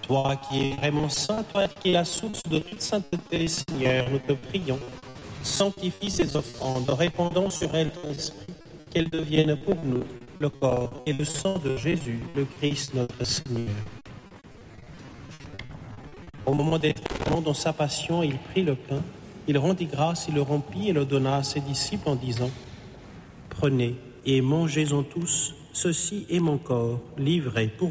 Toi qui es vraiment saint, toi qui es la source de toute sainteté, Seigneur, nous te prions. Sanctifie ces offrandes, répandant sur elles ton esprit, qu'elles deviennent pour nous le corps et le sang de Jésus, le Christ notre Seigneur. Au moment des traitements dans sa passion, il prit le pain, il rendit grâce, il le rompit et le donna à ses disciples en disant « Prenez et mangez-en tous, ceci est mon corps livré pour vous. »